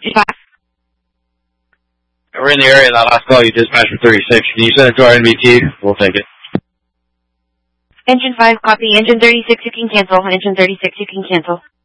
We're in the area. That last call you dispatched for 36. Can you send it to our NBT? We'll take it. Engine 5, copy. Engine 36, you can cancel. Engine 36, you can cancel.